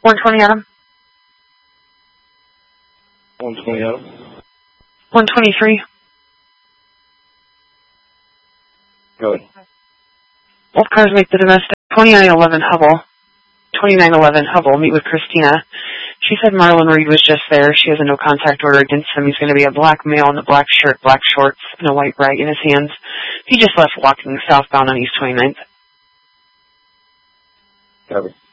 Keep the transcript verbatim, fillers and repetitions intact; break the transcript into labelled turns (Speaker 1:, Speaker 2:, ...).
Speaker 1: one twenty Adam.
Speaker 2: one twenty Adam.
Speaker 1: one twenty-three.
Speaker 2: Go ahead.
Speaker 1: Both cars make the domestic. twenty-nine eleven Hubble. twenty-nine eleven Hubble. Meet with Christina. She said Marlon Reed was just there. She has a no contact order against him. He's going to be a black male in a black shirt, black shorts, and a white rag in his hands. He just left walking southbound on East twenty-ninth.
Speaker 2: Copy.